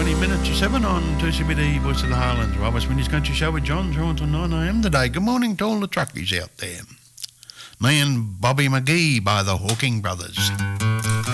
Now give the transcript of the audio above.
20 minutes to 7 on 2CBD Voice of the Highlands, West Windies Country Show with John through until 9am today. Good morning to all the truckies out there. Me and Bobby McGee by the Hawking Brothers.